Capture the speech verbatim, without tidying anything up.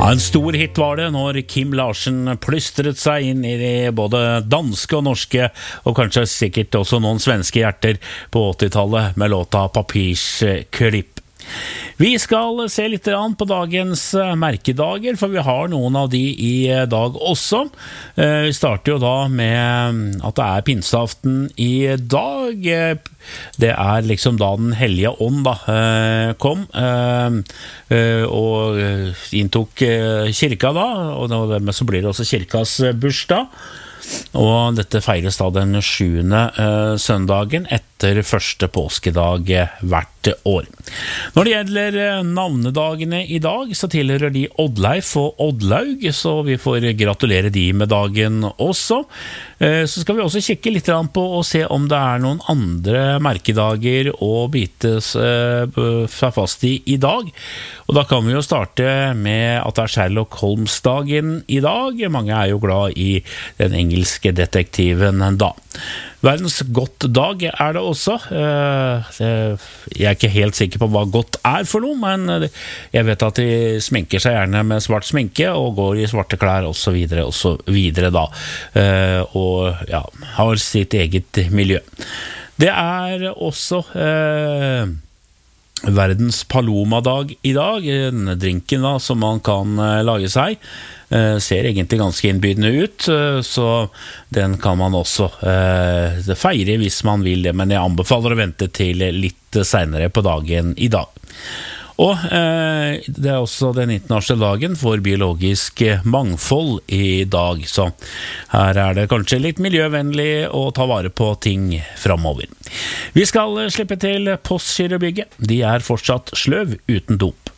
Ja, en stor hit var det når Kim Larsen plystret seg inn i de både danske og norske, og kanskje sikkert også noen svenske hjerter på åttitallet med låta Papirsklipp. Vi skal se litt på dagens merkedager, for vi har noen av de i dag også. Vi starter jo da med at det er pinseaften i dag. Det er liksom da den hellige ånd da kom og inntok kirka da, og dermed så blir det også kirkas bursdag. Og dette feires da den sjuende eh, søndagen etter første påskedag hvert år. Når det gjelder navnedagene i dag, så tilhører de Oddleif og Oddlaug, så vi får gratulere de med dagen også. Eh, så skal vi også kikke litt på og se om det er noen andre merkedager å bite seg eh, fast i i dag. Og da kan vi jo starte med at det er Sherlock Holmes-dagen i dag. Mange er jo glad i den engelske detektiven da. Verdens godt dag er det også. Jeg er ikke helt sikker på hva godt er for noe, men jeg vet at de sminker seg gjerne med svart sminke og går i svarte klær og så videre og så videre da. Og ja, har sitt eget miljø. Det er også eh, verdens Paloma-dag i dag, denne drinken da, som man kan lage seg. Uh, ser egentlig ganske innbydende ut, uh, så den kan man også uh, feire hvis man vil det, men jeg anbefaler å vente til litt senere på dagen i dag. Og uh, det er også den internasjonale dagen for biologisk mangfold i dag, så her er det kanskje litt miljøvennlig å ta vare på ting fremover. Vi skal slippe til Postgirobygget. De er fortsatt sløv uten dop.